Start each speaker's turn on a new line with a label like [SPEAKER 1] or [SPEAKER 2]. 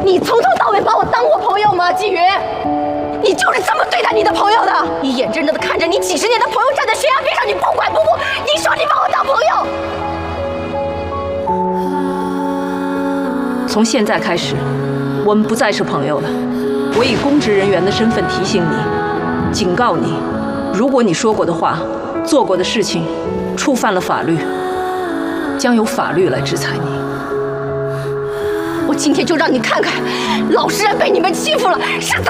[SPEAKER 1] 你从头到尾把我当过朋友吗？纪云，你就是这么对待你的朋友的？你眼睁睁的看着你几十年的朋友站在悬崖边上，你不管不顾，你说你把我当朋友？
[SPEAKER 2] 从现在开始，我们不再是朋友了。我以公职人员的身份提醒你，警告你，如果你说过的话、做过的事情触犯了法律，将由法律来制裁你。
[SPEAKER 1] 我今天就让你看看，老实人被你们欺负了是怎么